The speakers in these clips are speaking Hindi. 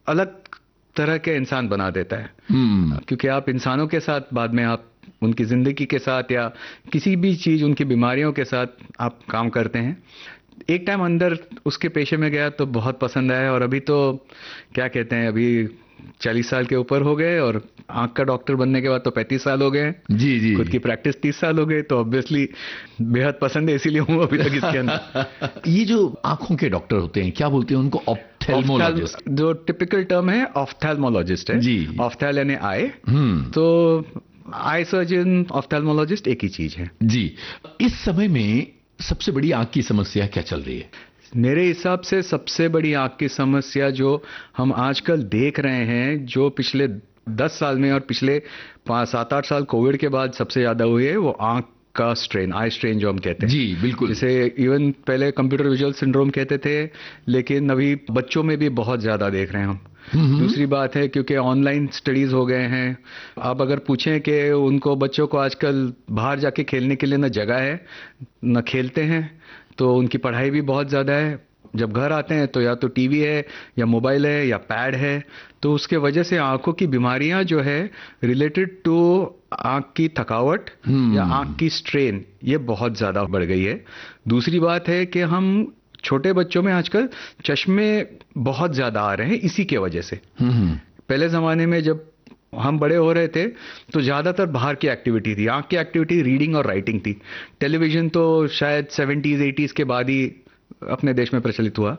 अलग तरह के इंसान बना देता है। क्योंकि आप इंसानों के साथ बाद में आप उनकी जिंदगी के साथ या किसी भी चीज उनकी बीमारियों के साथ आप काम करते हैं। एक टाइम अंदर उसके पेशे में गया तो बहुत पसंद आया, और अभी तो क्या कहते हैं, अभी 40 साल के ऊपर हो गए, और आंख का डॉक्टर बनने के बाद तो 35 साल हो गए। जी जी। खुद की प्रैक्टिस 30 साल हो गए, तो ऑब्वियसली बेहद पसंद है, इसीलिए हूँ अभी तक इसके अंदर। ये जो आंखों के डॉक्टर होते हैं, क्या बोलते हैं उनको? ऑप्थेल्मोलॉजिस्ट। जो टिपिकल टर्म है ऑप्थेल्मोलॉजिस्ट है जी। ऑप्थेल यानी आई, तो आई सर्जन ऑप्थेल्मोलॉजिस्ट एक ही चीज है जी। इस समय में सबसे बड़ी आंख की समस्या क्या चल रही है? मेरे हिसाब से सबसे बड़ी आंख की समस्या जो हम आजकल देख रहे हैं, जो पिछले 10 साल में और पिछले 7-8 साल कोविड के बाद सबसे ज्यादा हुई है, वो आंख का स्ट्रेन, आई स्ट्रेन जो हम कहते हैं। जी बिल्कुल। जिसे इवन पहले कंप्यूटर विजुअल सिंड्रोम कहते थे, लेकिन अभी बच्चों में भी बहुत ज्यादा देख रहे हैं हम। दूसरी बात है, क्योंकि ऑनलाइन स्टडीज हो गए हैं, आप अगर पूछें कि उनको, बच्चों को आजकल बाहर जाके खेलने के लिए न जगह है न खेलते हैं, तो उनकी पढ़ाई भी बहुत ज़्यादा है। जब घर आते हैं तो या तो टीवी है या मोबाइल है या पैड है, तो उसके वजह से आंखों की बीमारियां जो है रिलेटेड टू आंख की थकावट या आंख की स्ट्रेन, ये बहुत ज़्यादा बढ़ गई है। दूसरी बात है कि हम छोटे बच्चों में आजकल चश्मे बहुत ज़्यादा आ रहे हैं इसी के वजह से। पहले ज़माने में जब हम बड़े हो रहे थे तो ज़्यादातर बाहर की एक्टिविटी थी, आंख की एक्टिविटी रीडिंग और राइटिंग थी। टेलीविज़न तो शायद 70s 80s के बाद ही अपने देश में प्रचलित हुआ,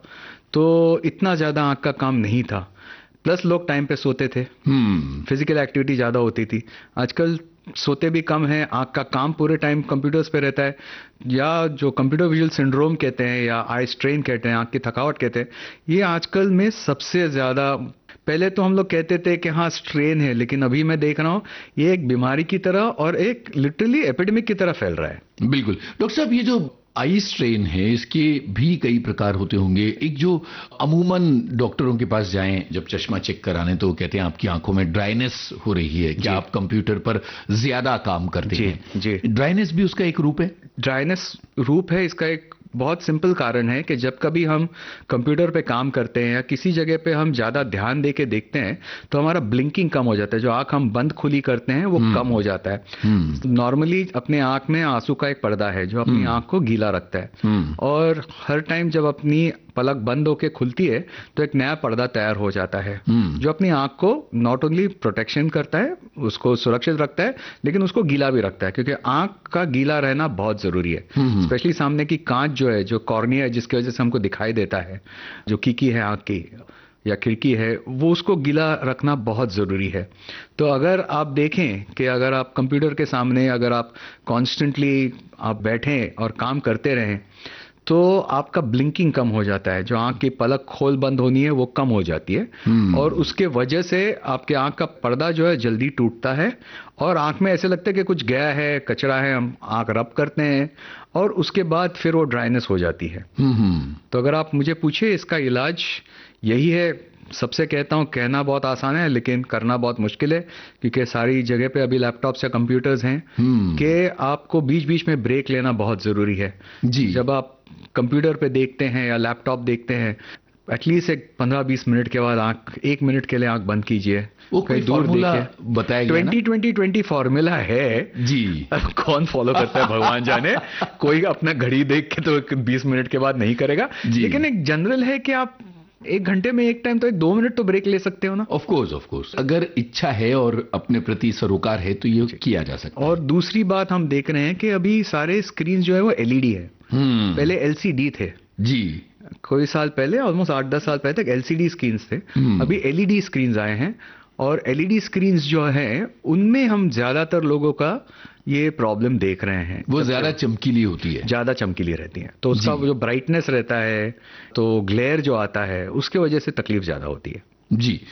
तो इतना ज़्यादा आंख का काम नहीं था। प्लस लोग टाइम पे सोते थे, फिजिकल एक्टिविटी ज़्यादा होती थी। आजकल सोते भी कम है, आंख का काम पूरे टाइम कंप्यूटर्स पे रहता है, या जो कंप्यूटर विजुअल सिंड्रोम कहते हैं या आई स्ट्रेन कहते हैं, आंख की थकावट कहते हैं, ये आजकल में सबसे ज़्यादा। पहले तो हम लोग कहते थे कि हाँ स्ट्रेन है, लेकिन अभी मैं देख रहा हूँ ये एक बीमारी की तरह और एक लिटरली एपिडेमिक की तरह फैल रहा है। बिल्कुल। डॉक्टर साहब, ये जो आई स्ट्रेन है, इसके भी कई प्रकार होते होंगे। एक जो अमूमन डॉक्टरों के पास जाएं जब चश्मा चेक कराने, तो कहते हैं आपकी आंखों में ड्राइनेस हो रही है, क्या आप कंप्यूटर पर ज्यादा काम करते हैं? जी। ड्राइनेस भी उसका एक रूप है? ड्राइनेस रूप है इसका। एक बहुत सिंपल कारण है कि जब कभी हम कंप्यूटर पे काम करते हैं या किसी जगह पे हम ज़्यादा ध्यान दे के देखते हैं, तो हमारा ब्लिंकिंग कम हो जाता है। जो आंख हम बंद खुली करते हैं वो कम हो जाता है। नॉर्मली अपने आंख में आंसू का एक पर्दा है जो अपनी आंख को गीला रखता है, और हर टाइम जब अपनी पलक बंद होके खुलती है तो एक नया पर्दा तैयार हो जाता है जो अपनी आंख को नॉट ओनली प्रोटेक्शन करता है, उसको सुरक्षित रखता है, लेकिन उसको गीला भी रखता है, क्योंकि आंख का गीला रहना बहुत जरूरी है। स्पेशली सामने की कांच जो है, जो कॉर्निया है, जिसकी वजह से हमको दिखाई देता है, जो कीकी है आंख की या खिड़की है, वो उसको गीला रखना बहुत ज़रूरी है। तो अगर आप देखें कि अगर आप कंप्यूटर के सामने अगर आप कॉन्स्टेंटली आप बैठें और काम करते रहें, तो आपका ब्लिंकिंग कम हो जाता है, जो आंख की पलक खोल बंद होनी है वो कम हो जाती है, और उसके वजह से आपके आंख का पर्दा जो है जल्दी टूटता है, और आंख में ऐसे लगता है कि कुछ गया है, कचरा है, हम आंख रब करते हैं, और उसके बाद फिर वो ड्राइनेस हो जाती है। तो अगर आप मुझे पूछे, इसका इलाज यही है। सबसे कहता हूँ, कहना बहुत आसान है लेकिन करना बहुत मुश्किल है, क्योंकि सारी जगह पे अभी लैपटॉप्स या कंप्यूटर्स हैं कि आपको बीच बीच में ब्रेक लेना बहुत ज़रूरी है। जी। जब आप कंप्यूटर पे देखते हैं या लैपटॉप देखते हैं, एटलीस्ट एक 15-20 मिनट के बाद आंख, 1 मिनट के लिए आंख बंद कीजिए। वो कोई फॉर्मूला बताया गया ना? 20-20-20 फॉर्मूला है जी। कौन फॉलो करता है भगवान जाने। कोई अपना घड़ी देख के तो 20 मिनट के बाद नहीं करेगा, लेकिन एक जनरल है कि आप 1 घंटे में एक टाइम तो 2 मिनट तो ब्रेक ले सकते हो ना। ऑफ कोर्स अगर इच्छा है और अपने प्रति सरोकार है तो ये किया जा सकता है। और दूसरी बात हम देख रहे हैं कि अभी सारे स्क्रीन जो है वो एलईडी है। पहले एलसीडी थे जी। कोई साल पहले, ऑलमोस्ट 8-10 साल पहले तक एलसीडी स्क्रीन्स थे। अभी एलईडी स्क्रीन्स आए हैं, और एलईडी स्क्रीन्स जो हैं उनमें हम ज्यादातर लोगों का ये प्रॉब्लम देख रहे हैं। वो ज्यादा चमकीली होती है, ज्यादा चमकीली रहती है, तो उसका जो ब्राइटनेस रहता है, तो ग्लेयर जो आता है, उसके वजह से तकलीफ ज्यादा होती है। जी।